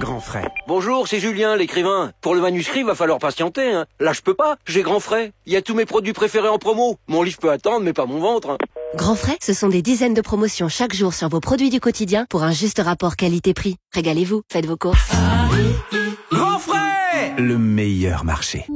Grand Frais. Bonjour, c'est Julien, l'écrivain. Pour le manuscrit, va falloir patienter. Là, je peux pas, j'ai Grand Frais. Il y a tous mes produits préférés en promo. Mon livre peut attendre, mais pas mon ventre. Grand Frais, ce sont des dizaines de promotions chaque jour sur vos produits du quotidien pour un juste rapport qualité-prix. Régalez-vous, faites vos courses. Grand Frais, le meilleur marché.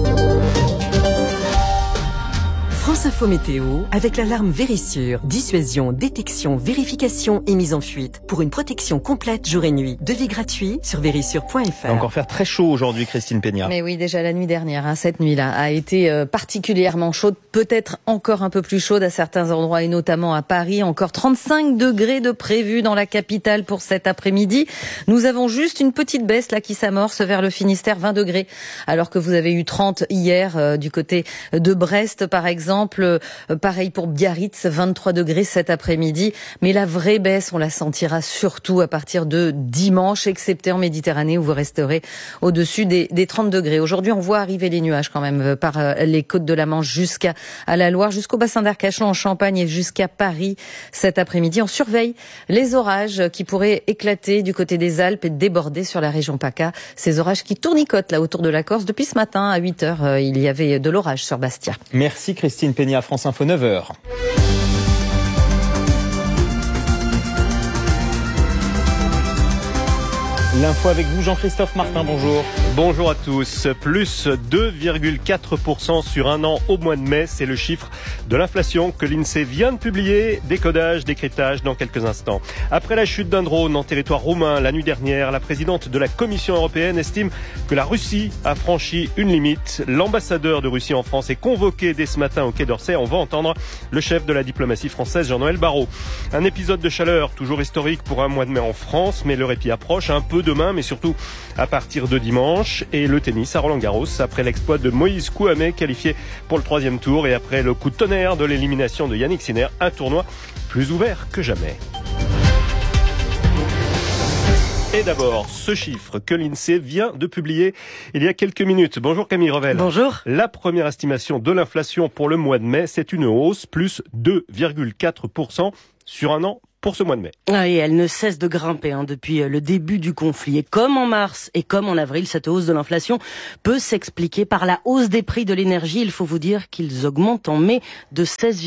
France Info Météo, avec l'alarme Vérissure. Dissuasion, détection, vérification et mise en fuite. Pour une protection complète jour et nuit. Devis gratuit sur vérissure.fr. Il va encore faire très chaud aujourd'hui, Christine Peña. Mais oui, déjà la nuit dernière, cette nuit-là a été particulièrement chaude, peut-être encore un peu plus chaude à certains endroits et notamment à Paris. Encore 35 degrés de prévu dans la capitale pour cet après-midi. Nous avons juste une petite baisse là qui s'amorce vers le Finistère, 20 degrés. Alors que vous avez eu 30 hier du côté de Brest par exemple. Pareil pour Biarritz, 23 degrés cet après-midi. Mais la vraie baisse, on la sentira surtout à partir de dimanche, excepté en Méditerranée où vous resterez au-dessus des 30 degrés. Aujourd'hui, on voit arriver les nuages quand même par les côtes de la Manche jusqu'à la Loire, jusqu'au bassin d'Arcachon en Champagne et jusqu'à Paris cet après-midi. On surveille les orages qui pourraient éclater du côté des Alpes et déborder sur la région PACA. Ces orages qui tournicotent là autour de la Corse. Depuis ce matin à 8h, il y avait de l'orage sur Bastia. Merci Christine Peña, France Info 9h. L'info avec vous, Jean-Christophe Martin, bonjour. Bonjour à tous. Plus 2,4% sur un an au mois de mai, c'est le chiffre de l'inflation que l'INSEE vient de publier. Décodage, décryptage dans quelques instants. Après la chute d'un drone en territoire roumain la nuit dernière, la présidente de la Commission européenne estime que la Russie a franchi une limite. L'ambassadeur de Russie en France est convoqué dès ce matin au Quai d'Orsay. On va entendre le chef de la diplomatie française, Jean-Noël Barrot. Un épisode de chaleur toujours historique pour un mois de mai en France, mais le répit approche un peu demain, mais surtout à partir de dimanche. Et le tennis à Roland-Garros, après l'exploit de Moïse Kouamé, qualifié pour le 3e tour, et après le coup de tonnerre de l'élimination de Yannick Sinner, un tournoi plus ouvert que jamais. Et d'abord, ce chiffre que l'INSEE vient de publier il y a quelques minutes. Bonjour Camille Revel. Bonjour. La première estimation de l'inflation pour le mois de mai, c'est une hausse, plus 2,4% sur un an pour ce mois de mai. Et elle ne cesse de grimper depuis le début du conflit. Et comme en mars et comme en avril, cette hausse de l'inflation peut s'expliquer par la hausse des prix de l'énergie. Il faut vous dire qu'ils augmentent en mai de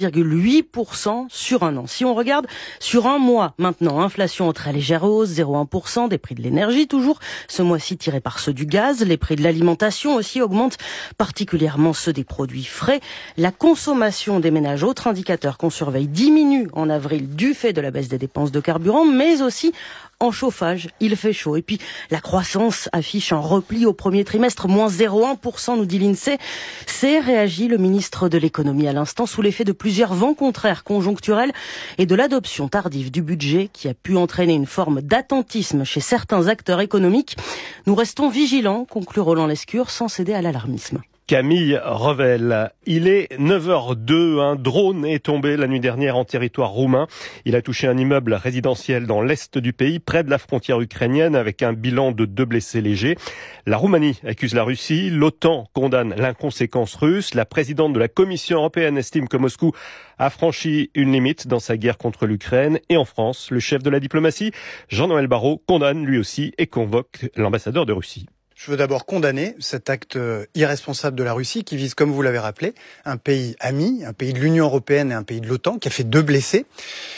16,8% sur un an. Si on regarde sur un mois maintenant, inflation en très légère hausse, 0,1% des prix de l'énergie toujours. Ce mois-ci tiré par ceux du gaz. Les prix de l'alimentation aussi augmentent, particulièrement ceux des produits frais. La consommation des ménages, autre indicateur qu'on surveille, diminue en avril du fait de la baisse des dépenses de carburant, mais aussi en chauffage. Il fait chaud. Et puis, la croissance affiche un repli au premier trimestre, moins 0,1%, nous dit l'INSEE. C'est réagi le ministre de l'économie à l'instant, sous l'effet de plusieurs vents contraires conjoncturels et de l'adoption tardive du budget qui a pu entraîner une forme d'attentisme chez certains acteurs économiques. Nous restons vigilants, conclut Roland Lescure, sans céder à l'alarmisme. Camille Revel. Il est 9h02. Un drone est tombé la nuit dernière en territoire roumain. Il a touché un immeuble résidentiel dans l'est du pays, près de la frontière ukrainienne, avec un bilan de 2 blessés légers. La Roumanie accuse la Russie. L'OTAN condamne l'inconséquence russe. La présidente de la Commission européenne estime que Moscou a franchi une limite dans sa guerre contre l'Ukraine. Et en France, le chef de la diplomatie, Jean-Noël Barrot, condamne lui aussi et convoque l'ambassadeur de Russie. Je veux d'abord condamner cet acte irresponsable de la Russie qui vise, comme vous l'avez rappelé, un pays ami, un pays de l'Union européenne et un pays de l'OTAN qui a fait 2 blessés.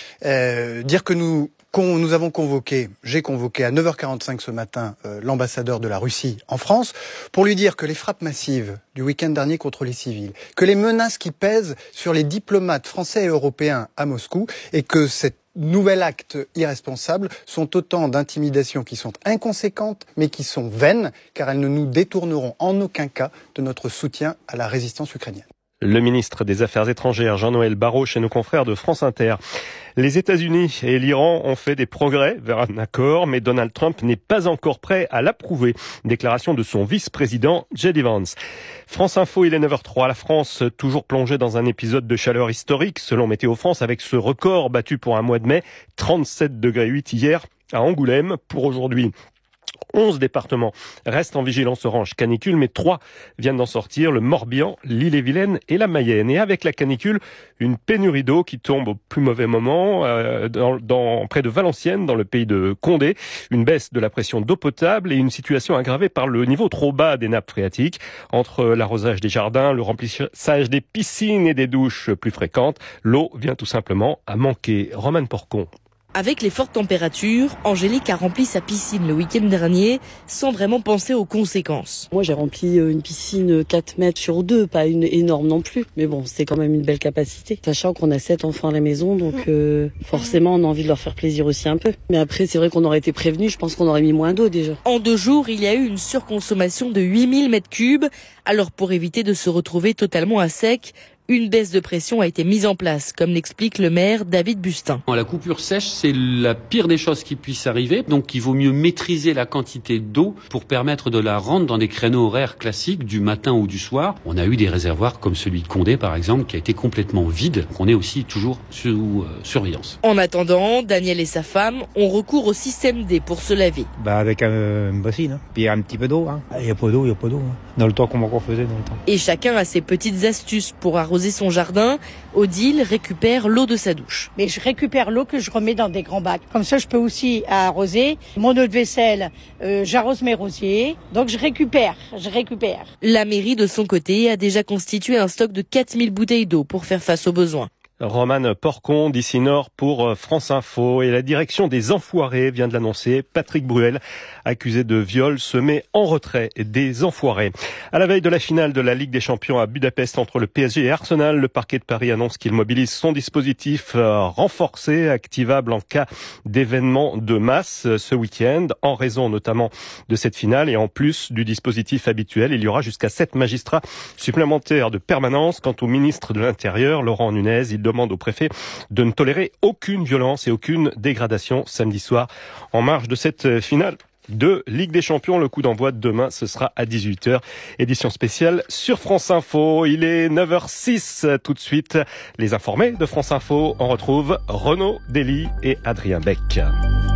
Dire que nous avons convoqué, j'ai convoqué à 9h45 ce matin l'ambassadeur de la Russie en France pour lui dire que les frappes massives du week-end dernier contre les civils, que les menaces qui pèsent sur les diplomates français et européens à Moscou et que cet nouvel acte irresponsable sont autant d'intimidations qui sont inconséquentes mais qui sont vaines car elles ne nous détourneront en aucun cas de notre soutien à la résistance ukrainienne. Le ministre des Affaires étrangères, Jean-Noël Barrot, chez nos confrères de France Inter. Les États-Unis et l'Iran ont fait des progrès vers un accord, mais Donald Trump n'est pas encore prêt à l'approuver. Déclaration de son vice-président, J.D. Vance. France Info, il est 9h03. La France, toujours plongée dans un épisode de chaleur historique, selon Météo France, avec ce record battu pour un mois de mai, 37,8 degrés hier à Angoulême. Pour aujourd'hui, 11 départements restent en vigilance orange canicule, mais 3 viennent d'en sortir, le Morbihan, l'Ille-et-Vilaine et la Mayenne. Et avec la canicule, une pénurie d'eau qui tombe au plus mauvais moment près de Valenciennes, dans le pays de Condé. Une baisse de la pression d'eau potable et une situation aggravée par le niveau trop bas des nappes phréatiques. Entre l'arrosage des jardins, le remplissage des piscines et des douches plus fréquentes, l'eau vient tout simplement à manquer. Romane Porcon. Avec les fortes températures, Angélique a rempli sa piscine le week-end dernier sans vraiment penser aux conséquences. Moi j'ai rempli une piscine 4 mètres sur 2, pas une énorme non plus. Mais bon, c'est quand même une belle capacité. Sachant qu'on a 7 enfants à la maison, donc forcément on a envie de leur faire plaisir aussi un peu. Mais après c'est vrai qu'on aurait été prévenus, je pense qu'on aurait mis moins d'eau déjà. En 2 jours, il y a eu une surconsommation de 8000 mètres cubes. Alors pour éviter de se retrouver totalement à sec, une baisse de pression a été mise en place, comme l'explique le maire David Bustin. La coupure sèche, c'est la pire des choses qui puisse arriver. Donc il vaut mieux maîtriser la quantité d'eau pour permettre de la rendre dans des créneaux horaires classiques du matin ou du soir. On a eu des réservoirs comme celui de Condé par exemple qui a été complètement vide. On est aussi toujours sous surveillance. En attendant, Daniel et sa femme ont recours au système D pour se laver. Avec une bassine, puis un petit peu d'eau. Il n'y a pas d'eau, Dans le temps qu'on encore faisait dans le temps. Et chacun a ses petites astuces pour arroser son jardin. Odile récupère l'eau de sa douche. Mais je récupère l'eau que je remets dans des grands bacs. Comme ça, je peux aussi arroser. Mon eau de vaisselle, j'arrose mes rosiers. Donc je récupère. La mairie, de son côté, a déjà constitué un stock de 4000 bouteilles d'eau pour faire face aux besoins. Romane Porcon d'ici Nord pour France Info. Et la direction des Enfoirés vient de l'annoncer. Patrick Bruel, accusé de viol, se met en retrait des Enfoirés. À la veille de la finale de la Ligue des Champions à Budapest entre le PSG et Arsenal, le parquet de Paris annonce qu'il mobilise son dispositif renforcé, activable en cas d'événement de masse ce week-end, en raison notamment de cette finale. Et en plus du dispositif habituel, il y aura jusqu'à 7 magistrats supplémentaires de permanence. Quant au ministre de l'Intérieur, Laurent Nunez, il demande au préfet de ne tolérer aucune violence et aucune dégradation samedi soir en marge de cette finale de Ligue des Champions. Le coup d'envoi de demain, ce sera à 18h. Édition spéciale sur France Info. Il est 9h06 tout de suite. Les informés de France Info, on retrouve Renaud Dely et Adrien Beck.